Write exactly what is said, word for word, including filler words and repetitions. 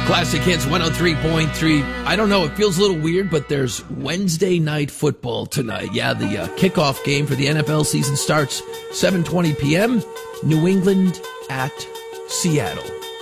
Classic Hits one oh three point three. I don't know, it feels a little weird, but there's Wednesday night football tonight. Yeah, the uh, kickoff game for the N F L season starts seven twenty p.m. New England at Seattle.